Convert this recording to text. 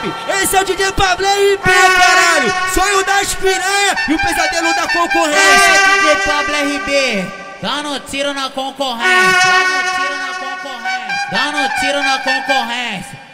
top! Esse é o DJ Pablo RB, caralho! Sonho das piranha e o pesadelo da concorrência. DJ Pablo RB, dando tiro na concorrência, dando tiro na concorrência, dando tiro na concorrência.